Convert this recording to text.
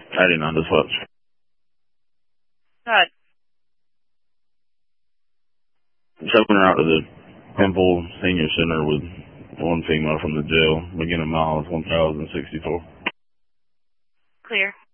99 dispatch. Go ahead. Shoving her out to the Pimple Senior Center with one female from the jail, beginning miles 1064. Clear.